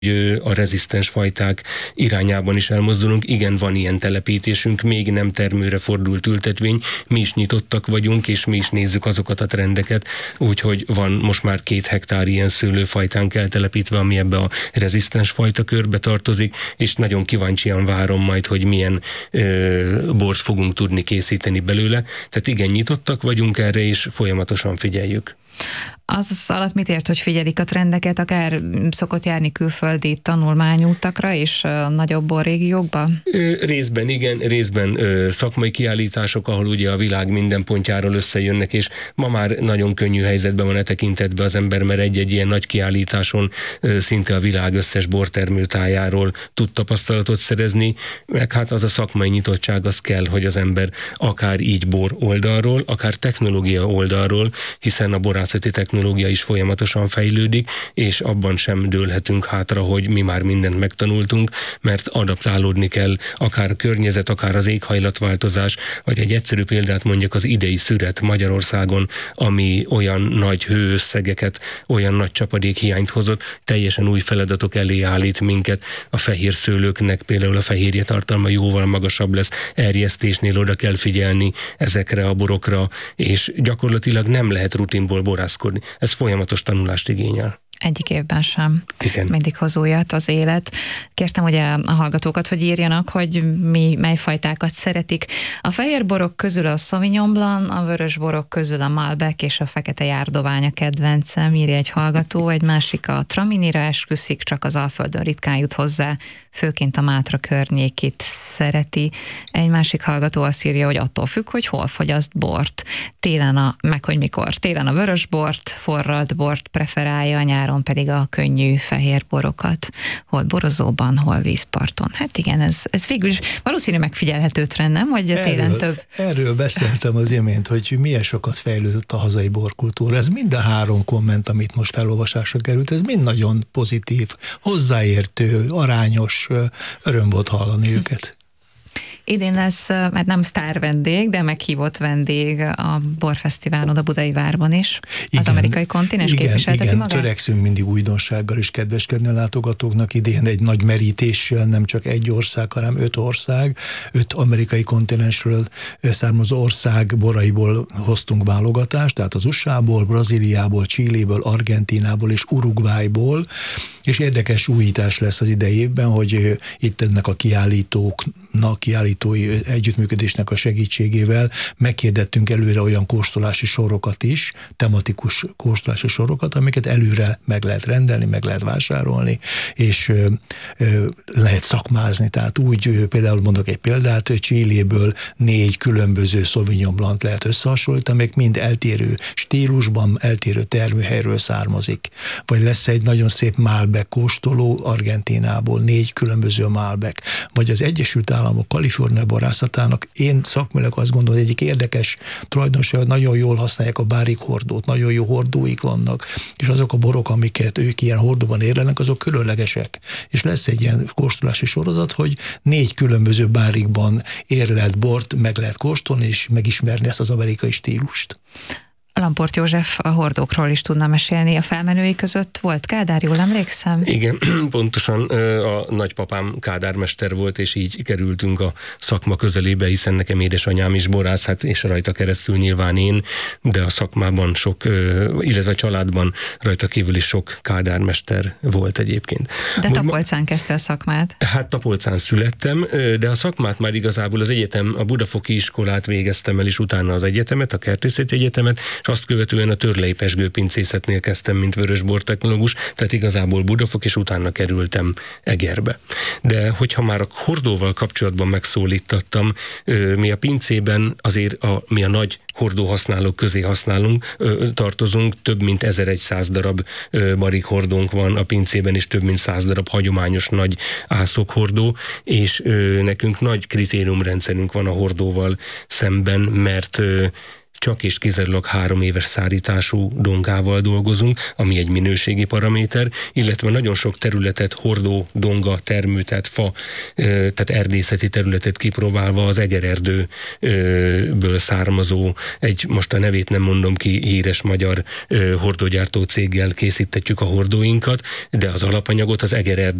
a rezisztens fajták irányában is elmozdulunk. Igen, van ilyen telepítésünk, még nem termőre fordult ültetvény, mi is nyitottak vagyunk, és mi is nézzük azokat a trendeket, úgyhogy van most már 2 hektár ilyen szőlőfajtánk eltelepítve, ami ebbe a rezisztens fajta körbe tartozik, és nagyon kíváncsian várom majd, hogy milyen bort fogunk tudni készíteni belőle. Tehát igen, nyitottak vagyunk erre, és folyamatosan figyeljük. Az alatt mit ért, hogy figyelik a trendeket, akár szokott járni külföldi tanulmányútakra és nagyobb borrégiókba? Részben igen, részben szakmai kiállítások, ahol ugye a világ minden pontjáról összejönnek, és ma már nagyon könnyű helyzetben van tekintetben az ember, mert egy-egy ilyen nagy kiállításon szinte a világ összes bortermőtájáról tud tapasztalatot szerezni, meg hát az a szakmai nyitottság az kell, hogy az ember akár így bor oldalról, akár technológia oldalról, hiszen a borászati technológia is folyamatosan fejlődik, és abban sem dőlhetünk hátra, hogy mi már mindent megtanultunk, mert adaptálódni kell, akár a környezet, akár az éghajlatváltozás, vagy egy egyszerű példát mondjak, az idei szüret Magyarországon, ami olyan nagy hőösszegeket, olyan nagy csapadékhiányt hozott, teljesen új feladatok elé állít minket. A fehér szőlőknek például a fehérje tartalma jóval magasabb lesz, erjesztésnél oda kell figyelni ezekre a borokra, és gyakorlatilag nem lehet rutinból borászkodni. Ez folyamatos tanulást igényel. Egyik évben sem. Igen. Mindig hoz újat az élet. Kértem ugye a hallgatókat, hogy írjanak, hogy mely fajtákat szeretik. A fehér borok közül a Sauvignon Blanc, a vörös borok közül a Malbec és a fekete járdovány a kedvencem, írja egy hallgató, egy másik a Traminira esküszik, csak az Alföldön ritkán jut hozzá, főként a Mátra környékét szereti. Egy másik hallgató azt írja, hogy attól függ, hogy hol fogyaszt bort. Télen meg hogy mikor. Télen a vörös bort, forralt bort preferálja, nyáron pedig a könnyű fehér borokat, hol borozóban, hol vízparton. Hát igen, ez végül is valószínű megfigyelhető trend, nem? Hogy télen több. Erről beszéltem az imént, hogy milyen sokat fejlődött a hazai borkultúra. Ez mind a 3 komment, amit most felolvasásra került, ez mind nagyon pozitív, hozzáértő, arányos, öröm volt hallani őket. Idén lesz, mert nem sztár vendég, de meghívott vendég a Borfesztiválon a Budai Várban is. Igen, az amerikai kontinens képviselteti magát? Igen, törekszünk mindig újdonsággal is kedveskedni a látogatóknak. Idén egy nagy merítéssel, nem csak egy ország, hanem 5 ország, 5 amerikai kontinensről származó ország boraiból hoztunk válogatást, tehát az USA-ból, Brazíliából, Chiléből, Argentínából és Uruguayból, és érdekes újítás lesz az idei évben, hogy itt ennek a kiállítói együttműködésnek a segítségével megkérdettünk előre olyan kóstolási sorokat is, tematikus kóstolási sorokat, amiket előre meg lehet rendelni, meg lehet vásárolni, és lehet szakmázni. Tehát úgy, például mondok egy példát, Chiléből 4 különböző Sauvignon Blanc lehet összehasonlítani, amik mind eltérő stílusban, eltérő termőhelyről származik. Vagy lesz egy nagyon szép Malbec kóstoló Argentínából, 4 különböző Malbec. Vagy az Egyesült Államok Kalifornia borászatának én szakmailag azt gondolom, hogy egyik érdekes tulajdonság, hogy nagyon jól használják a bárik hordót, nagyon jó hordóik vannak, és azok a borok, amiket ők ilyen hordóban érlenek, azok különlegesek. És lesz egy ilyen kóstolási sorozat, hogy 4 különböző bárikban érlelt bort meg lehet kóstolni, és megismerni ezt az amerikai stílust. Lamport József a hordókról is tudna mesélni. A felmenői között volt Kádár, jól emlékszem? Igen, pontosan a nagypapám kádármester volt, és így kerültünk a szakma közelébe, hiszen nekem édesanyám is borász, hát és rajta keresztül nyilván én, de a szakmában sok, illetve a családban rajta kívül is sok kádármester volt egyébként. De Tapolcán kezdte a szakmát? Hát Tapolcán születtem, de a szakmát már igazából az egyetem, a Budafoki iskolát végeztem el, és utána az egyetemet, a Kertészeti Egyetemet, és azt követően a Törlei Pezsgőpincészetnél kezdtem, mint vörösbortechnológus, tehát igazából Budafok, és utána kerültem Egerbe. De hogyha már a hordóval kapcsolatban megszólítattam, mi a pincében azért mi a nagy hordóhasználók közé tartozunk, több mint 1100 darab barik hordónk van a pincében, és több mint 100 darab hagyományos nagy ászokhordó, és nekünk nagy kritériumrendszerünk van a hordóval szemben, mert csak és kizárólag 3 éves szárítású dongával dolgozunk, ami egy minőségi paraméter, illetve nagyon sok területet hordó donga termő, tehát fa, tehát erdészeti területet kipróbálva az egererdőből származó, most a nevét nem mondom ki, híres magyar hordógyártó céggel készítetjük a hordóinkat, de az alapanyagot az egererdő